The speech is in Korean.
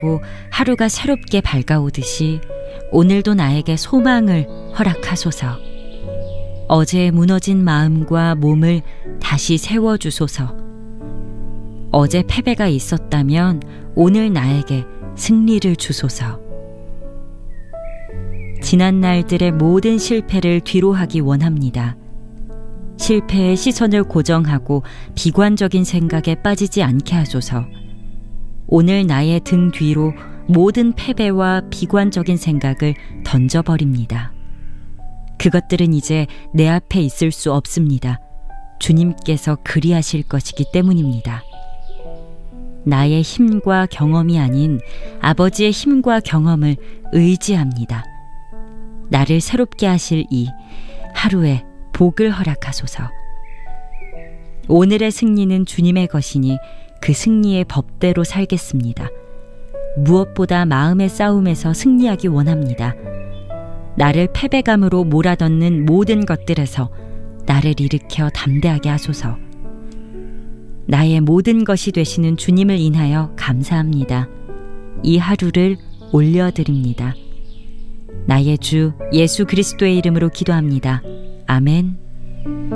하루가 새롭게 밝아오듯이 오늘도 나에게 소망을 허락하소서. 어제 무너진 마음과 몸을 다시 세워주소서. 어제 패배가 있었다면 오늘 나에게 승리를 주소서. 지난 날들의 모든 실패를 뒤로하기 원합니다. 실패에 시선을 고정하고 비관적인 생각에 빠지지 않게 하소서. 오늘 나의 등 뒤로 모든 패배와 비관적인 생각을 던져버립니다. 그것들은 이제 내 앞에 있을 수 없습니다. 주님께서 그리하실 것이기 때문입니다. 나의 힘과 경험이 아닌 아버지의 힘과 경험을 의지합니다. 나를 새롭게 하실 이 하루에 복을 허락하소서. 오늘의 승리는 주님의 것이니 그 승리의 법대로 살겠습니다. 무엇보다 마음의 싸움에서 승리하기 원합니다. 나를 패배감으로 몰아넣는 모든 것들에서 나를 일으켜 담대하게 하소서. 나의 모든 것이 되시는 주님을 인하여 감사합니다. 이 하루를 올려드립니다. 나의 주 예수 그리스도의 이름으로 기도합니다. 아멘.